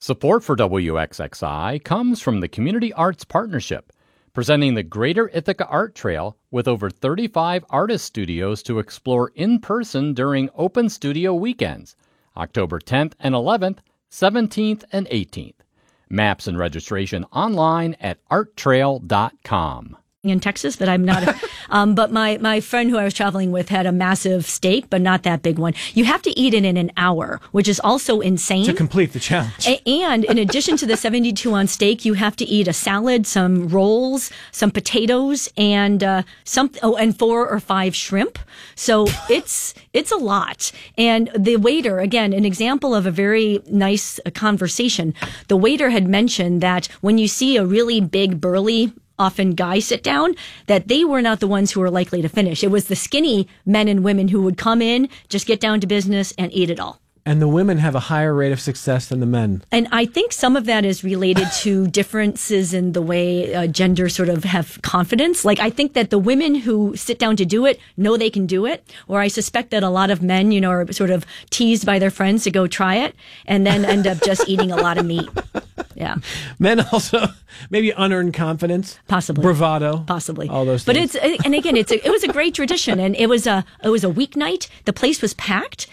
Support for WXXI comes from the Community Arts Partnership, presenting the Greater Ithaca Art Trail with over 35 artist studios to explore in person during Open Studio Weekends, October 10th and 11th, 17th and 18th. Maps and registration online at arttrail.com. In Texas, but I'm not. But my friend who I was traveling with had a massive steak, but not that big one. You have to eat it in an hour, which is also insane. To complete the challenge. And in addition to the 72-ounce steak, you have to eat a salad, some rolls, some potatoes, and and 4 or 5 shrimp. So it's a lot. And the waiter, again, an example of a very nice conversation. The waiter had mentioned that when you see a really big, burly often guys sit down, that they were not the ones who were likely to finish. It was the skinny men and women who would come in, just get down to business and eat it all. And the women have a higher rate of success than the men. And I think some of that is related to differences in the way gender sort of have confidence. Like, I think that the women who sit down to do it know they can do it. Or I suspect that a lot of men, are sort of teased by their friends to go try it and then end up just eating a lot of meat. Yeah. Men also maybe unearned confidence, possibly bravado, possibly all those things. But it was a great tradition, and it was a weeknight. The place was packed,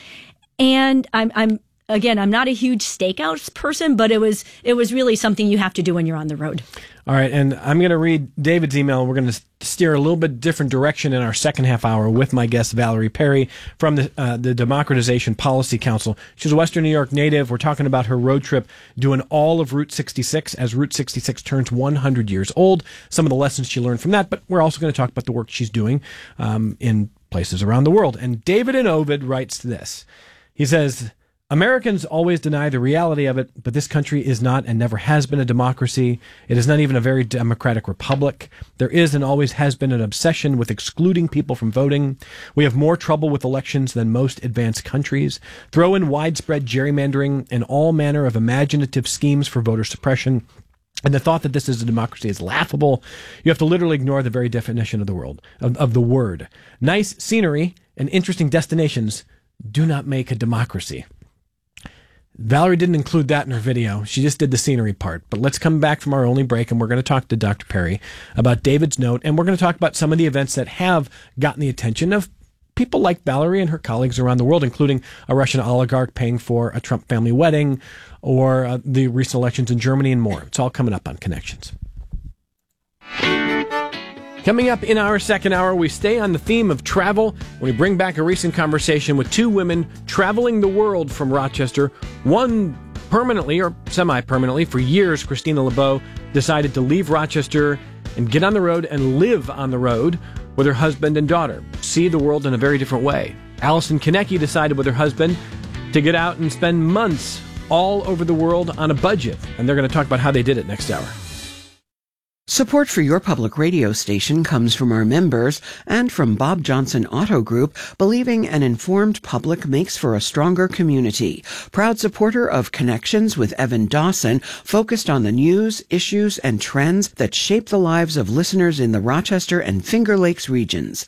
and I'm not a huge stakeout person, but it was really something you have to do when you're on the road. All right, and I'm going to read David's email. We're going to steer a little bit different direction in our second half hour with my guest, Valerie Perry, from the Democratization Policy Council. She's a Western New York native. We're talking about her road trip doing all of Route 66 as Route 66 turns 100 years old, some of the lessons she learned from that, but we're also going to talk about the work she's doing in places around the world. And David in Ovid writes this. He says, Americans always deny the reality of it, but this country is not and never has been a democracy. It is not even a very democratic republic. There is and always has been an obsession with excluding people from voting. We have more trouble with elections than most advanced countries. Throw in widespread gerrymandering and all manner of imaginative schemes for voter suppression. And the thought that this is a democracy is laughable. You have to literally ignore the very definition of the word. Nice scenery and interesting destinations do not make a democracy. Valerie didn't include that in her video. She just did the scenery part. But let's come back from our only break, and we're going to talk to Dr. Perry about David's note, and we're going to talk about some of the events that have gotten the attention of people like Valerie and her colleagues around the world, including a Russian oligarch paying for a Trump family wedding, or the recent elections in Germany, and more. It's all coming up on Connections. Coming up in our second hour, we stay on the theme of travel when we bring back a recent conversation with 2 women traveling the world from Rochester. One permanently or semi-permanently. For years, Christina LeBeau decided to leave Rochester and get on the road and live on the road with her husband and daughter, see the world in a very different way. Allison Konecki decided with her husband to get out and spend months all over the world on a budget, and they're going to talk about how they did it next hour. Support for your public radio station comes from our members and from Bob Johnson Auto Group, believing an informed public makes for a stronger community. Proud supporter of Connections with Evan Dawson, focused on the news, issues, and trends that shape the lives of listeners in the Rochester and Finger Lakes regions.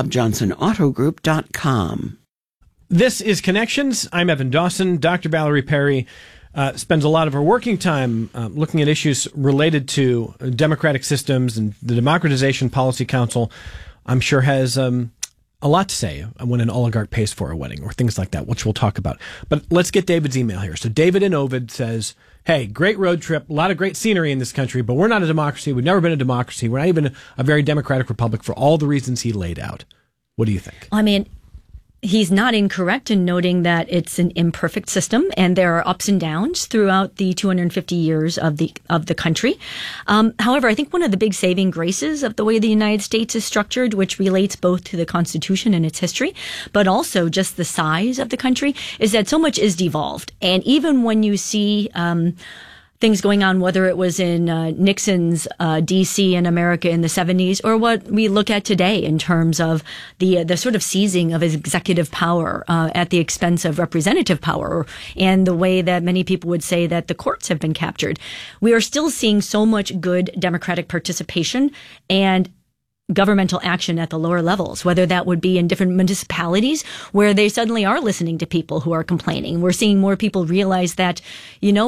BobJohnsonAutoGroup.com. This is Connections. I'm Evan Dawson. Dr. Valerie Perry spends a lot of her working time looking at issues related to democratic systems, and the Democratization Policy Council, I'm sure, has a lot to say when an oligarch pays for a wedding or things like that, which we'll talk about. But let's get David's email here. So David in Ovid says, hey, great road trip, a lot of great scenery in this country, but we're not a democracy. We've never been a democracy. We're not even a very democratic republic for all the reasons he laid out. What do you think? I mean, he's not incorrect in noting that it's an imperfect system, and there are ups and downs throughout the 250 years of the country. However, I think one of the big saving graces of the way the United States is structured, which relates both to the Constitution and its history, but also just the size of the country, is that so much is devolved. And even when you see things going on, whether it was in Nixon's D.C. in America in the 70s, or what we look at today in terms of the sort of seizing of executive power at the expense of representative power, and the way that many people would say that the courts have been captured. We are still seeing so much good democratic participation and governmental action at the lower levels, whether that would be in different municipalities where they suddenly are listening to people who are complaining. We're seeing more people realize that,